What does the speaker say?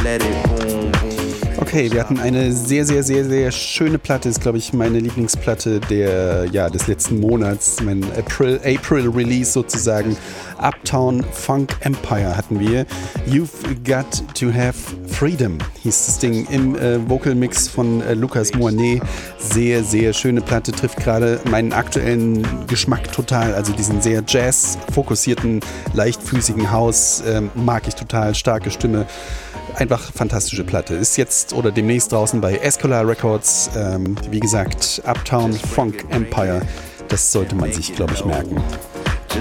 Okay, wir hatten eine sehr, sehr, sehr, sehr schöne Platte. Ist, glaube ich, meine Lieblingsplatte des letzten Monats. Mein April-Release sozusagen. Uptown Funk Empire hatten wir. You've Got to Have Freedom hieß das Ding im Vocal-Mix von Lucas Moinet. Sehr, sehr schöne Platte, trifft gerade meinen aktuellen Geschmack total. Also diesen sehr Jazz-fokussierten, leichtfüßigen House mag ich total. Starke Stimme. Einfach fantastische Platte. Ist jetzt oder demnächst draußen bei Escolar Records. Wie gesagt, Uptown Funk Empire. Das sollte man sich, glaube ich, merken.